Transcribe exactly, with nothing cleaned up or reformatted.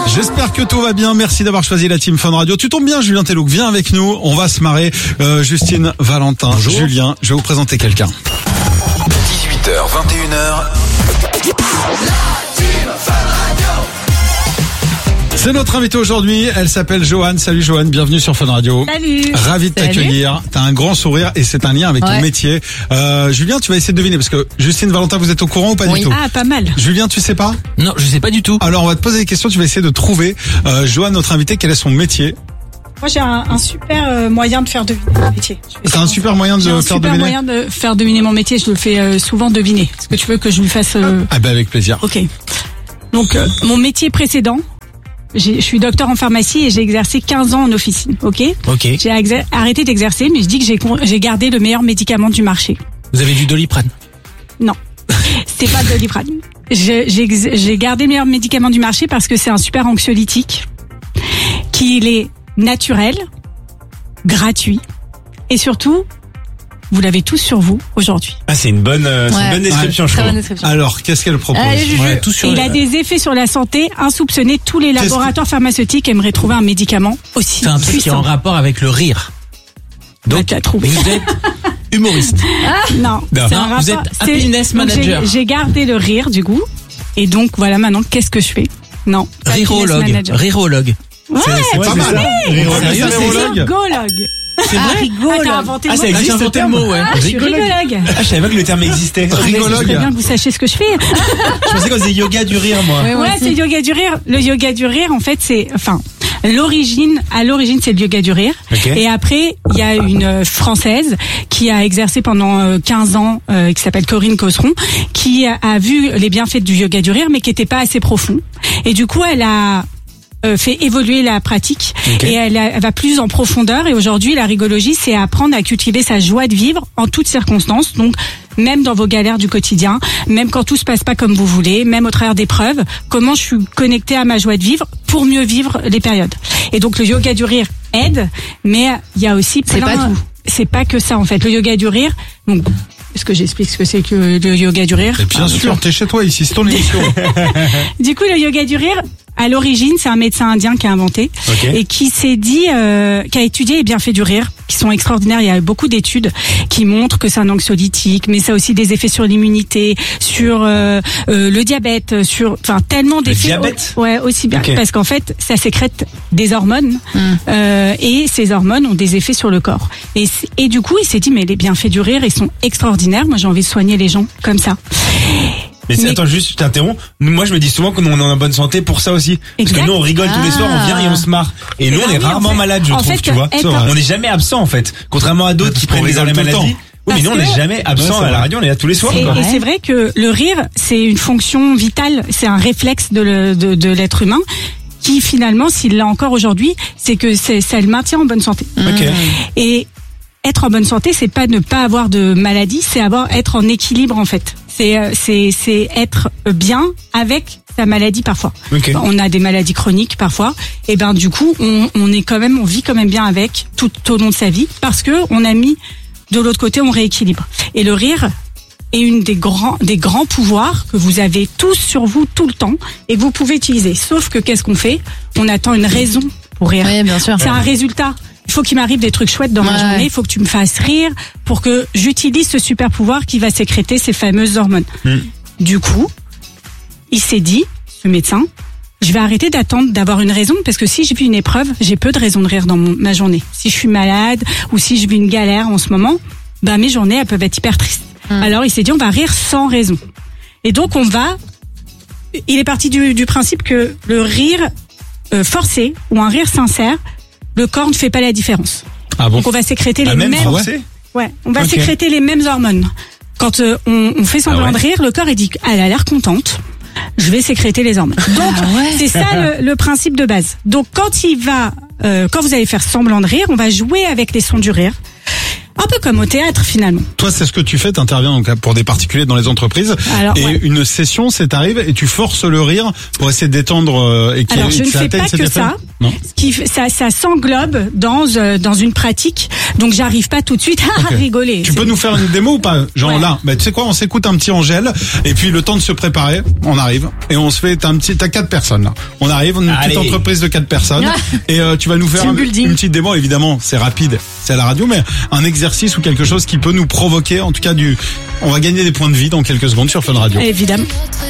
J'espère que tout va bien. Merci d'avoir choisi la Team Fun Radio. Tu tombes bien, Julien Tellouk. Viens avec nous. On va se marrer. Euh, Justine, Valentin, bonjour. Julien, je vais vous présenter quelqu'un. dix-huit heures, vingt et une heures. C'est notre invitée aujourd'hui. Elle s'appelle Joanne. Salut Joanne, bienvenue sur Fun Radio. Salut. Ravi de t'accueillir. T'as un grand sourire et c'est un lien avec ouais. ton métier. Euh, Julien, tu vas essayer de deviner parce que Justine, Valentin, vous êtes au courant ou pas oui. du tout? Ah, pas mal. Julien, tu sais pas? Non, je sais pas du tout. Alors on va te poser des questions. Tu vas essayer de trouver. Euh, Joanne, notre invitée, quel est son métier? Moi, j'ai un, un super euh, moyen de faire deviner mon métier. C'est un super moyen de faire deviner. Un super moyen de faire deviner mon métier. Je le fais euh, souvent deviner. Est-ce que tu veux que je lui fasse euh... Ah ben avec plaisir. Ok. Donc euh, mon métier précédent. J'ai, je suis docteur en pharmacie et j'ai exercé quinze ans en officine, ok? Ok. J'ai exa- arrêté d'exercer, mais je dis que j'ai, j'ai gardé le meilleur médicament du marché. Vous avez du Doliprane? Non, c'est pas de Doliprane. Je, j'ai, j'ai gardé le meilleur médicament du marché parce que c'est un super anxiolytique, qu'il est naturel, gratuit et surtout, vous l'avez tous sur vous aujourd'hui. Ah, c'est une bonne, euh, ouais. c'est une bonne description, ouais, je crois. Description. Alors, qu'est-ce qu'elle propose? Allez, ouais, tout sur Il le... a des effets sur la santé insoupçonnés. Tous les qu'est-ce laboratoires que... pharmaceutiques aimeraient trouver un médicament aussi C'est un truc puissant. qui est en rapport avec le rire. Donc, tu as trouvé. Vous êtes humoriste. Ah, non, non. C'est un vous rapport. êtes happiness manager. J'ai, j'ai gardé le rire, du coup. Et donc, voilà, maintenant, qu'est-ce que je fais? Non. Rirologue. Rirologue. Ouais, c'est, c'est pas mal. Rirologue. Rigologue. C'est ah, vrai? rigologue. Ah, t'as inventé ah, le ça mot. existe, ah, j'ai inventé le mot, ouais. Ah, je suis rigologue. Ah, je savais pas que le terme existait. Rigologue. C'est bien que vous sachiez ce que je fais. Je pensais qu'on faisait yoga du rire, moi. Ouais, ouais c'est yoga du rire. Le yoga du rire, en fait, c'est, enfin, l'origine, à l'origine, c'est le yoga du rire. Okay. Et après, il y a une Française qui a exercé pendant quinze ans, euh, qui s'appelle Corinne Cosseron, qui a, a vu les bienfaits du yoga du rire, mais qui était pas assez profond. Et du coup, elle a Euh, fait évoluer la pratique okay. et elle, a, elle va plus en profondeur et aujourd'hui la rigologie c'est apprendre à cultiver sa joie de vivre en toutes circonstances, donc même dans vos galères du quotidien, même quand tout se passe pas comme vous voulez, même au travers d'épreuves, comment je suis connectée à ma joie de vivre pour mieux vivre les périodes. Et donc le yoga du rire aide, mais il y a aussi plein, c'est pas tout. C'est pas que ça en fait. Le yoga du rire, donc est-ce que j'explique ce que c'est que le yoga du rire? Et bien ah, sûr, t'es chez toi ici, c'est ton émission. Du coup, le yoga du rire, à l'origine, c'est un médecin indien qui a inventé okay. et qui s'est dit, euh, qui a étudié les bienfaits du rire, qui sont extraordinaires. Il y a beaucoup d'études qui montrent que c'est un anxiolytique, mais ça a aussi des effets sur l'immunité, sur euh, euh, le diabète, sur, enfin tellement d'effets. Le diabète. Ouais, aussi bien, okay. Parce qu'en fait, ça sécrète des hormones mm. euh, et ces hormones ont des effets sur le corps. Et et du coup, il s'est dit, mais les bienfaits du rire, ils sont extraordinaires. Moi, j'ai envie de soigner les gens comme ça. Mais, mais attends, juste, je t'interromps. Moi, je me dis souvent qu'on est en bonne santé pour ça aussi. Parce exact. Que nous, on rigole ah. tous les soirs, on vient et on se marre. Et nous, on est rarement oui, malades, je trouve, fait, tu vois. être... On n'est jamais absent, en fait. Contrairement à d'autres qui prennent des arrêts maladie. Oui, mais nous, on n'est jamais absent ouais, à la radio, on est là tous les soirs. Et, et c'est vrai que le rire, c'est une fonction vitale, c'est un réflexe de, le, de, de l'être humain qui, finalement, s'il l'a encore aujourd'hui, c'est que c'est, ça le maintient en bonne santé. Okay. Et être en bonne santé, c'est pas ne pas avoir de maladie, c'est avoir être en équilibre en fait. C'est c'est c'est être bien avec sa maladie parfois. Okay. On a des maladies chroniques parfois, et ben du coup on on est quand même on vit quand même bien avec tout au long de sa vie parce que on a mis de l'autre côté, on rééquilibre. Et le rire est une des grands des grands pouvoirs que vous avez tous sur vous tout le temps et que vous pouvez utiliser. Sauf que qu'est-ce qu'on fait? On attend une raison pour rire. Oui, bien sûr. C'est un résultat. Il faut qu'il m'arrive des trucs chouettes dans ouais. ma journée, il faut que tu me fasses rire pour que j'utilise ce super pouvoir qui va sécréter ces fameuses hormones. Mm. Du coup, il s'est dit, ce médecin, je vais arrêter d'attendre d'avoir une raison parce que si je vis une épreuve, j'ai peu de raisons de rire dans mon, ma journée. Si je suis malade ou si je vis une galère en ce moment, bah mes journées elles peuvent être hyper tristes. Mm. Alors il s'est dit on va rire sans raison. Et donc on va, il est parti du, du principe que le rire euh, forcé ou un rire sincère, le corps ne fait pas la différence. Ah bon? Donc on va sécréter ah, les même mêmes. Forcé ouais, on va okay. sécréter les mêmes hormones. Quand euh, on, on fait semblant ah ouais. de rire, le corps il dit elle a l'air contente. Je vais sécréter les hormones. Donc ah ouais. c'est ça le, le principe de base. Donc quand il va, euh, quand vous allez faire semblant de rire, on va jouer avec les sons du rire. Un peu comme au théâtre finalement. Toi, c'est ce que tu fais, tu interviens donc pour des particuliers dans les entreprises. Alors, et ouais. une session, c'est t'arrives et tu forces le rire pour essayer de détendre euh, et Alors je ne fais pas que ça. Non. Ce qui, ça, ça s'englobe dans euh, dans une pratique. Donc j'arrive pas tout de suite à okay. rigoler. Tu peux nous faire une démo ou pas? Genre ouais. là, bah, tu sais quoi, on s'écoute un petit Angèle et puis le temps de se préparer, on arrive et on se fait. T'as un petit, t'as quatre personnes là. On arrive, on est une Allez. petite entreprise de quatre personnes et euh, tu vas nous faire un, une petite démo. Évidemment, c'est rapide, c'est à la radio, mais un exercice ou quelque chose qui peut nous provoquer, en tout cas du. On va gagner des points de vie dans quelques secondes sur Fun Radio. Évidemment.